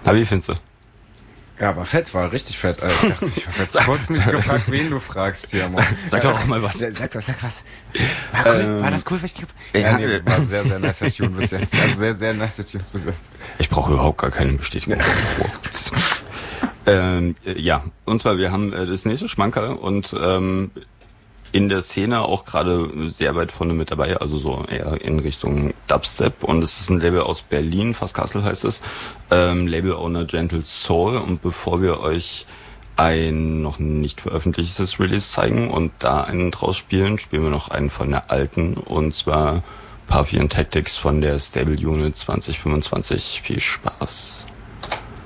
Na, wie findest du? Ja, war fett, war richtig fett. Ich dachte, ich habe jetzt kurz mich gefragt, wen du fragst hier, Mann. Sag doch auch mal was. Sag was. War cool? War das cool, was ich war sehr, sehr nice Tune bis jetzt. Also sehr, sehr nice Tunes bis jetzt. Ich brauche überhaupt gar keine Bestätigung. Ja, und zwar, wir haben das nächste Schmankerl und in der Szene auch gerade sehr weit vorne mit dabei, also so eher in Richtung Dubstep, und es ist ein Label aus Berlin, Fasskassel heißt es, Label Owner Gentle Soul, und bevor wir euch ein noch nicht veröffentlichtes Release zeigen und da einen draus spielen wir noch einen von der alten, und zwar Puffy and Tactics von der Stable Unit 2025. Viel Spaß.